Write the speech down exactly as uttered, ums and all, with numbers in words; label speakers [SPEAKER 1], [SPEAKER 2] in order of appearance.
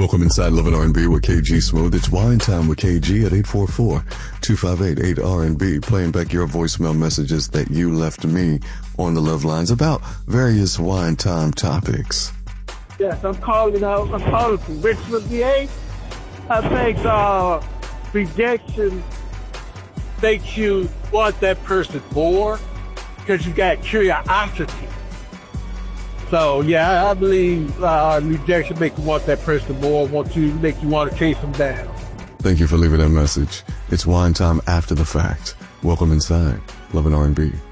[SPEAKER 1] Welcome inside Love and R and B with K G Smooth. It's Wine Time with K G at eight four four, two five eight, eight R and B, playing back your voicemail messages that you left me on the love lines about various wine time topics.
[SPEAKER 2] Yes, I'm calling out. I'm calling from Richmond, V A. I think uh, rejection makes you want that person more because you got curiosity. So, yeah, I believe uh, rejection makes you want that person more, want to make you want to chase them down.
[SPEAKER 1] Thank you for leaving that message. It's Wine Time after the fact. Welcome inside Love and R and B.